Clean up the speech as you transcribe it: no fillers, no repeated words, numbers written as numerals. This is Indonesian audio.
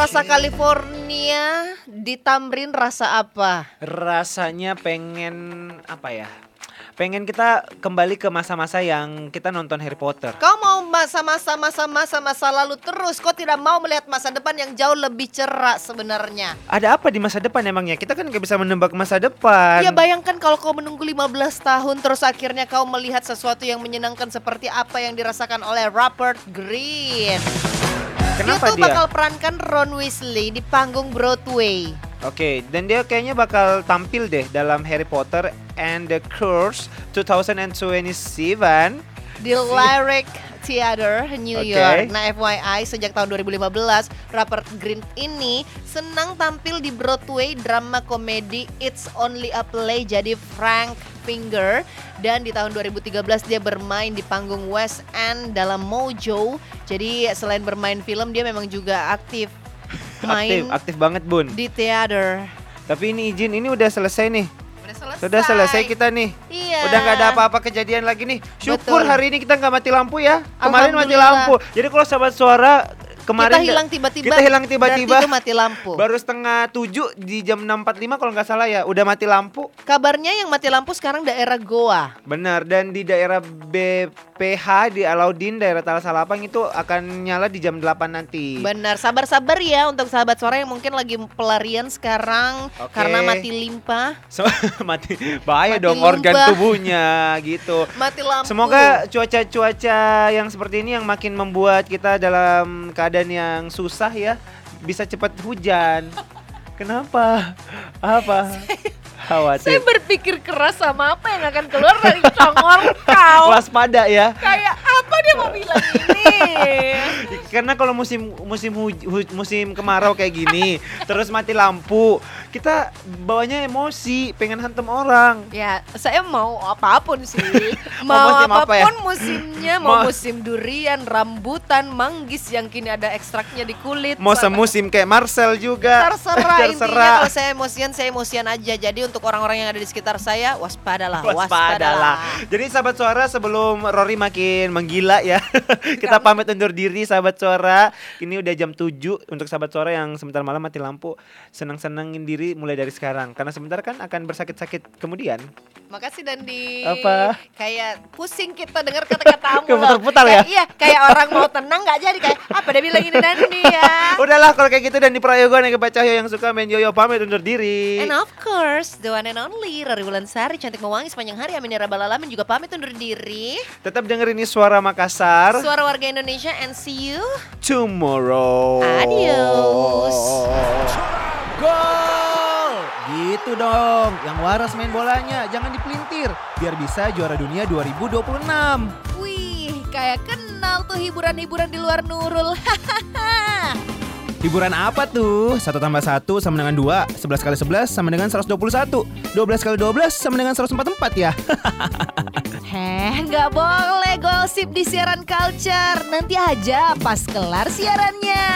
rasa California ditamrin rasa apa? Rasanya pengen apa ya? Pengen kita kembali ke masa-masa yang kita nonton Harry Potter. Kau mau masa lalu terus. Kau tidak mau melihat masa depan yang jauh lebih cerah sebenarnya. Ada apa di masa depan emangnya? Kita kan gak bisa menebak masa depan. Ya bayangkan kalau kau menunggu 15 tahun terus akhirnya kau melihat sesuatu yang menyenangkan seperti apa yang dirasakan oleh Rupert Grint. Kenapa dia tuh dia? bakal perankan Ron Weasley di panggung Broadway. Oke, dan dia kayaknya bakal tampil deh dalam Harry Potter and the Curse 2027 Di Lyric Theater New Oke. York. Nah FYI sejak tahun 2015 Rupert Grint ini senang tampil di Broadway drama komedi It's Only a Play jadi Frank Finger. Dan di tahun 2013 dia bermain di panggung West End dalam Mojo. Jadi selain bermain film dia memang juga aktif main aktif banget Bun. di teater. Tapi ini izin, ini udah selesai nih. Udah Sudah selesai kita nih. Iya. Udah nggak ada apa-apa kejadian lagi nih. Syukur Betul. hari ini kita nggak mati lampu ya. Kemarin mati Alhamdulillah. lampu. Jadi kalau sahabat suara kemarin kita hilang tiba-tiba. Kita hilang tiba-tiba. Berarti itu mati lampu. Baru setengah 7 di jam 6.45 kalau nggak salah ya. Udah mati lampu. Kabarnya yang mati lampu sekarang daerah Goa. Benar, dan di daerah BPH di Alaudin, daerah Talas Salapang itu akan nyala di jam 8 nanti. Benar, sabar-sabar ya untuk sahabat suara yang mungkin lagi pelarian sekarang Oke. karena mati limpa, Mati bahaya Mati dong lumba. organ tubuhnya gitu. mati lampu. Semoga cuaca-cuaca yang seperti ini yang makin membuat kita dalam keadaan yang susah ya bisa cepat hujan. Kenapa? Apa? saya Khawatir. berpikir keras sama apa yang akan keluar dari congor kau. Waspada ya. Kayak apa dia mau bilang ini? Karena kalau musim kemarau kayak gini, terus mati lampu, kita bawanya emosi, pengen hantem orang. Ya, saya mau apapun sih. Mau Mau musim apa ya? apapun musimnya, mau Mau- musim durian, rambutan, manggis yang kini ada ekstraknya di kulit. Mau semusim kayak Marcel juga. Terserah intinya kalau saya emosian aja. Jadi untuk orang-orang yang ada di sekitar saya waspadalah. Waspadalah. Jadi sahabat suara, sebelum Rory makin menggila ya, kita pamit undur diri sahabat suara. Ini udah jam 7 untuk sahabat suara yang sebentar malam mati lampu. Senang-senangin diri mulai dari sekarang karena sebentar kan akan bersakit-sakit kemudian. Makasih Dandi. Apa? Kayak pusing kita dengar kata-katamu loh. Keputar-putar ya? Iya, kayak orang mau tenang nggak jadi kayak apa dia bilang ini Dandi ya. Udahlah kalau kayak gitu, dan di Prayogo yang Cahyo yang suka main yoyo pamit undur diri. And of course, the one and only Rari Wulansari cantik mewangi sepanjang hari. Amin ya rabbal alamin juga pamit undur diri. Tetap dengerin ini Suara Makassar. Suara warga Indonesia and see you. Tomorrow. Adios. Gol! Gitu dong, yang waras main bolanya, jangan dipelintir, biar bisa juara dunia 2026. Wih, kayak kenal tuh hiburan-hiburan di luar Nurul. Hiburan apa tuh? 1 tambah 1 sama dengan 2, 11 kali 11 sama dengan 121, 12 kali 12 sama dengan 144 ya. Nggak boleh gosip di siaran culture. Nanti aja pas kelar siarannya.